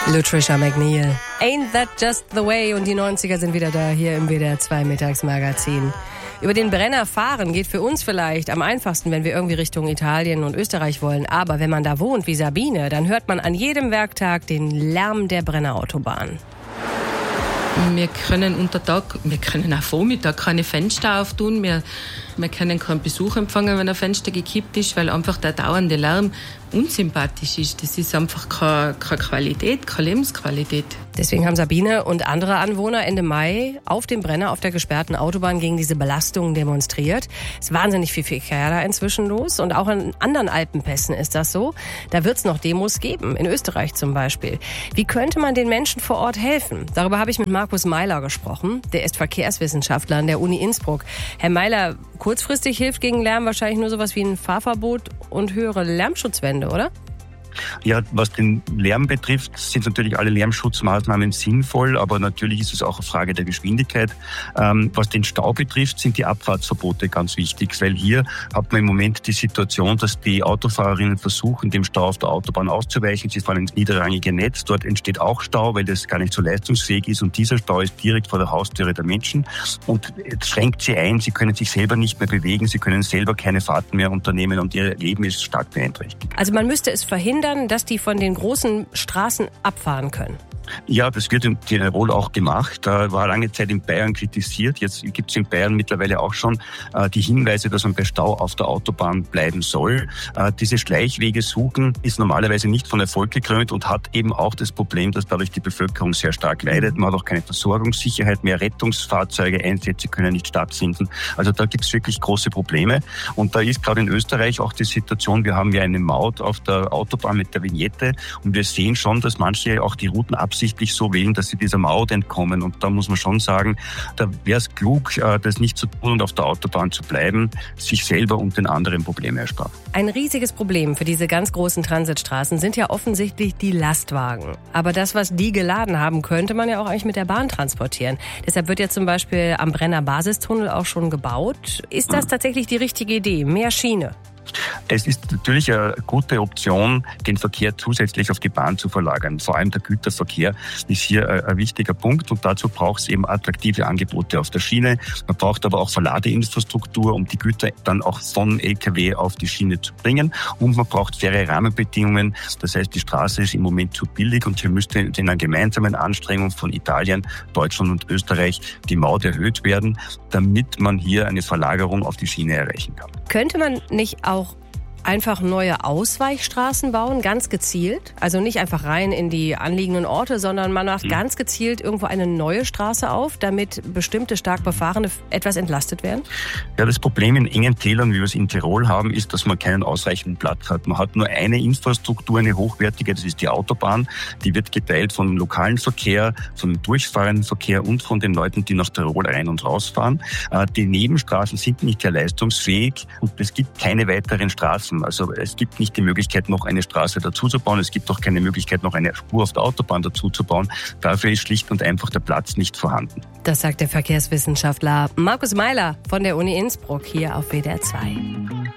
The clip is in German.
Lutricia McNeil. Ain't that just the way? Und die 90er sind wieder da, hier im WDR 2 Mittagsmagazin. Über den Brenner fahren geht für uns vielleicht am einfachsten, wenn wir irgendwie Richtung Italien und Österreich wollen. Aber wenn man da wohnt wie Sabine, dann hört man an jedem Werktag den Lärm der Brennerautobahn. Wir können unter Tag, wir können auch Vormittag keine Fenster auftun. Wir können keinen Besuch empfangen, wenn ein Fenster gekippt ist, weil einfach der dauernde Lärm unsympathisch ist. Das ist einfach keine Qualität, keine Lebensqualität. Deswegen haben Sabine und andere Anwohner Ende Mai auf dem Brenner auf der gesperrten Autobahn gegen diese Belastungen demonstriert. Es ist wahnsinnig viel Verkehr da inzwischen los und auch in anderen Alpenpässen ist das so. Da wird es noch Demos geben, in Österreich zum Beispiel. Wie könnte man den Menschen vor Ort helfen? Darüber habe ich mit Markus Meiler gesprochen. Der ist Verkehrswissenschaftler an der Uni Innsbruck. Herr Meiler, kurzfristig hilft gegen Lärm wahrscheinlich nur sowas wie ein Fahrverbot und höhere Lärmschutzwände, oder? Ja, was den Lärm betrifft, sind natürlich alle Lärmschutzmaßnahmen sinnvoll, aber natürlich ist es auch eine Frage der Geschwindigkeit. Was den Stau betrifft, sind die Abfahrtsverbote ganz wichtig, weil hier hat man im Moment die Situation, dass die Autofahrerinnen versuchen, dem Stau auf der Autobahn auszuweichen. Sie fahren ins niederrangige Netz, dort entsteht auch Stau, weil das gar nicht so leistungsfähig ist und dieser Stau ist direkt vor der Haustüre der Menschen und schränkt sie ein, sie können sich selber nicht mehr bewegen, sie können selber keine Fahrten mehr unternehmen und ihr Leben ist stark beeinträchtigt. Also man müsste es verhindern, dass die von den großen Straßen abfahren können. Ja, das wird in Tirol auch gemacht. War lange Zeit in Bayern kritisiert. Jetzt gibt es in Bayern mittlerweile auch schon die Hinweise, dass man bei Stau auf der Autobahn bleiben soll. Diese Schleichwege suchen ist normalerweise nicht von Erfolg gekrönt und hat eben auch das Problem, dass dadurch die Bevölkerung sehr stark leidet. Man hat auch keine Versorgungssicherheit mehr. Rettungsfahrzeuge, Einsätze können nicht stattfinden. Also da gibt es wirklich große Probleme. Und da ist gerade in Österreich auch die Situation, wir haben ja eine Maut auf der Autobahn mit der Vignette und wir sehen schon, dass manche auch die Routen absichtlich so wählen, dass sie dieser Maut entkommen. Und da muss man schon sagen, da wäre es klug, das nicht zu tun und auf der Autobahn zu bleiben, sich selber und den anderen Probleme ersparen. Ein riesiges Problem für diese ganz großen Transitstraßen sind ja offensichtlich die Lastwagen. Aber das, was die geladen haben, könnte man ja auch eigentlich mit der Bahn transportieren. Deshalb wird ja zum Beispiel am Brenner Basistunnel auch schon gebaut. Ist das tatsächlich die richtige Idee? Mehr Schiene? Es ist natürlich eine gute Option, den Verkehr zusätzlich auf die Bahn zu verlagern. Vor allem der Güterverkehr ist hier ein wichtiger Punkt und dazu braucht es eben attraktive Angebote auf der Schiene. Man braucht aber auch Verladeinfrastruktur, um die Güter dann auch von LKW auf die Schiene zu bringen und man braucht faire Rahmenbedingungen. Das heißt, die Straße ist im Moment zu billig und hier müsste in einer gemeinsamen Anstrengung von Italien, Deutschland und Österreich die Maut erhöht werden, damit man hier eine Verlagerung auf die Schiene erreichen kann. Könnte man nicht auch einfach neue Ausweichstraßen bauen, ganz gezielt? Also nicht einfach rein in die anliegenden Orte, sondern man macht ganz gezielt irgendwo eine neue Straße auf, damit bestimmte stark Befahrene etwas entlastet werden? Ja, das Problem in engen Tälern, wie wir es in Tirol haben, ist, dass man keinen ausreichenden Platz hat. Man hat nur eine Infrastruktur, eine hochwertige, das ist die Autobahn. Die wird geteilt vom lokalen Verkehr, vom durchfahrenden Verkehr und von den Leuten, die nach Tirol rein und rausfahren. Die Nebenstraßen sind nicht sehr leistungsfähig und es gibt keine weiteren Straßen. Also es gibt nicht die Möglichkeit, noch eine Straße dazu zu bauen. Es gibt auch keine Möglichkeit, noch eine Spur auf der Autobahn dazu zu bauen. Dafür ist schlicht und einfach der Platz nicht vorhanden. Das sagt der Verkehrswissenschaftler Markus Meiler von der Uni Innsbruck hier auf WDR 2.